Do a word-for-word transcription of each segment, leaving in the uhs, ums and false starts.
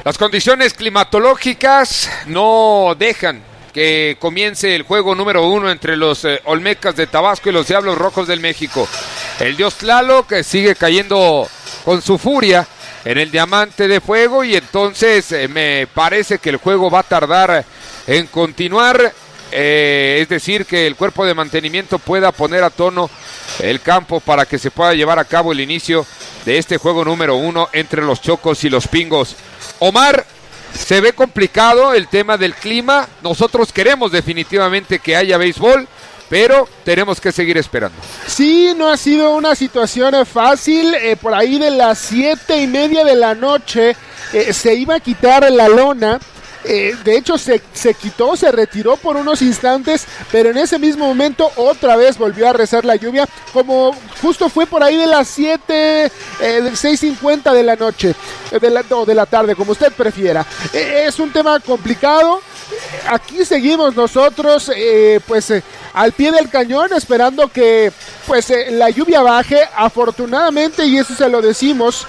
Las condiciones climatológicas no dejan que comience el juego número uno entre los eh, Olmecas de Tabasco y los Diablos Rojos del México. El dios Tlaloc que sigue cayendo con su furia en el diamante de fuego y entonces eh, me parece que el juego va a tardar en continuar, eh, es decir, que el cuerpo de mantenimiento pueda poner a tono el campo para que se pueda llevar a cabo el inicio de este juego número uno entre los Chocos y los Pingos. Omar, se ve complicado el tema del clima. Nosotros queremos definitivamente que haya béisbol, pero tenemos que seguir esperando. Sí, no ha sido una situación fácil. Eh, por ahí de las siete y media de la noche eh, se iba a quitar la lona. Eh, de hecho se, se quitó, se retiró por unos instantes, pero en ese mismo momento otra vez volvió a rezar la lluvia, como justo fue por ahí de las siete, eh, seis cincuenta de la noche, eh, de la, o de la tarde, como usted prefiera. Eh, es un tema complicado. Aquí seguimos nosotros, eh, pues eh, al pie del cañón, esperando que pues eh, la lluvia baje. Afortunadamente, y eso se lo decimos,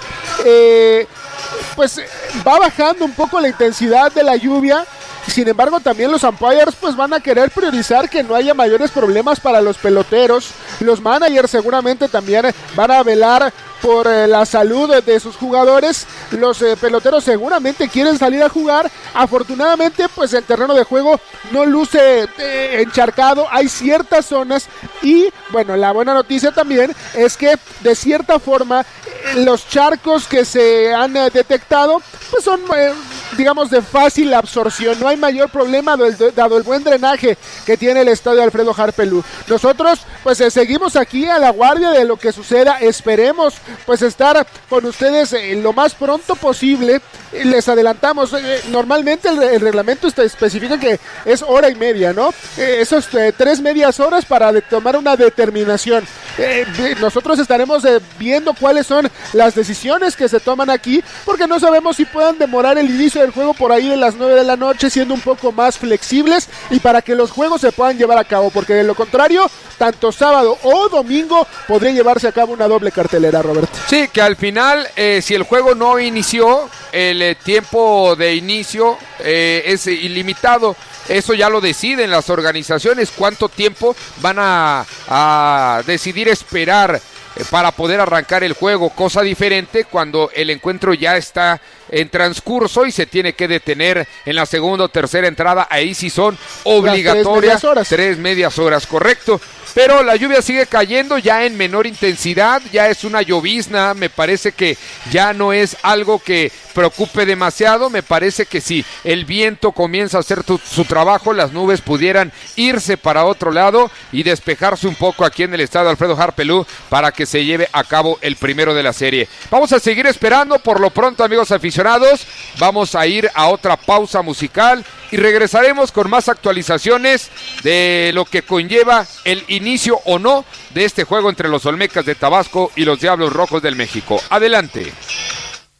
eh, pues va bajando un poco la intensidad de la lluvia. Sin embargo, también los umpires pues van a querer priorizar que no haya mayores problemas para los peloteros. Los managers seguramente también van a velar por eh, la salud de, de sus jugadores. Los eh, peloteros seguramente quieren salir a jugar. Afortunadamente, pues el terreno de juego no luce eh, encharcado. Hay ciertas zonas y, bueno, la buena noticia también es que de cierta forma eh, los charcos que se han eh, detectado pues son, eh, digamos, de fácil absorción. No hay mayor problema dado el buen drenaje que tiene el estadio Alfredo Harpelú. Nosotros pues eh, seguimos aquí a la guardia de lo que suceda. Esperemos pues estar con ustedes eh, lo más pronto posible. Eh, les adelantamos, eh, normalmente el, el reglamento está, especifica que es hora y media, ¿no? Eh, esos eh, tres medias horas para de tomar una determinación. Eh, nosotros estaremos eh, viendo cuáles son las decisiones que se toman aquí, porque no sabemos si puedan demorar el inicio del juego por ahí de las nueve de la noche, siendo un poco más flexibles y para que los juegos se puedan llevar a cabo, porque de lo contrario, tanto sábado o domingo podría llevarse a cabo una doble cartelera, Roberto. Sí, que al final, eh, si el juego no inició, el eh, tiempo de inicio eh, es ilimitado. Eso ya lo deciden las organizaciones, cuánto tiempo van a, a decidir esperar para poder arrancar el juego, cosa diferente cuando el encuentro ya está en transcurso y se tiene que detener en la segunda o tercera entrada. Ahí sí son obligatorias tres medias horas, tres medias horas, correcto. Pero la lluvia sigue cayendo ya en menor intensidad, ya es una llovizna, me parece que ya no es algo que preocupe demasiado. Me parece que si el viento comienza a hacer tu, su trabajo, las nubes pudieran irse para otro lado y despejarse un poco aquí en el estadio Alfredo Harpelú para que se lleve a cabo el primero de la serie. Vamos a seguir esperando. Por lo pronto, amigos aficionados, vamos a ir a otra pausa musical y regresaremos con más actualizaciones de lo que conlleva el inicio o no de este juego entre los Olmecas de Tabasco y los Diablos Rojos del México. Adelante.